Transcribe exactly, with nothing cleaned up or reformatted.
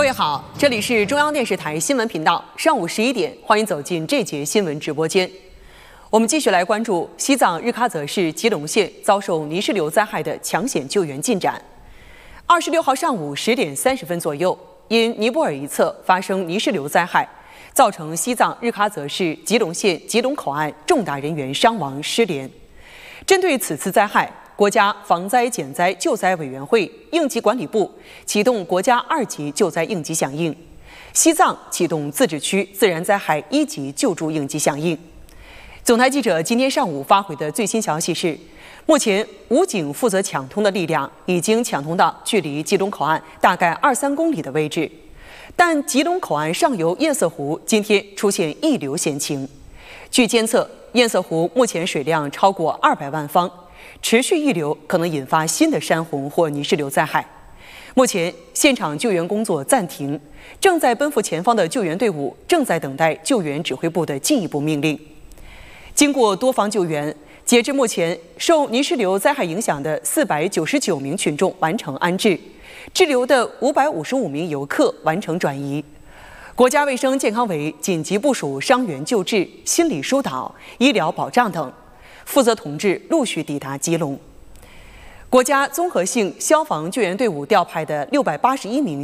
位好，这里是中央电视台新闻频道，上午十一点，欢迎走进这节新闻直播间。我们继续来关注西藏日喀则市吉隆县遭受泥石流灾害的抢险救援进展。二十六号上午十点三十分左右，因尼泊尔一侧发生泥石流灾害，造成西藏日喀则市吉隆县吉隆口岸重大人员伤亡失联。针对此次灾害，国家防灾减灾救灾委员会、应急管理部启动国家二级救灾应急响应，西藏启动自治区自然灾害一级救助应急响应。总台记者今天上午发回的最新消息是，目前武警负责抢通的力量已经抢通到距离吉隆口岸大概二三公里的位置，但吉隆口岸上游堰塞湖今天出现溢流险情。据监测，堰塞湖目前水量超过二百万方。持续溢流可能引发新的山洪或泥石流灾害。目前现场救援工作暂停，正在奔赴前方的救援队伍正在等待救援指挥部的进一步命令。经过多方救援，截至目前，受泥石流灾害影响的四百九十九名群众完成安置，滞留的五百五十五名游客完成转移。国家卫生健康委紧急部署伤员救治、心理疏导、医疗保障等。负责同志陆续抵达吉隆。国家综合性消防救援队伍调派的六百八十一名